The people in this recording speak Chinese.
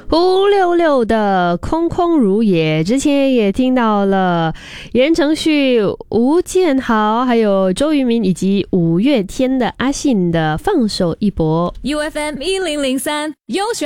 566的空空如也，之前也听到了言承旭、吴建豪，还有周渝民以及五月天的阿信的放手一搏。 UFM 1003优选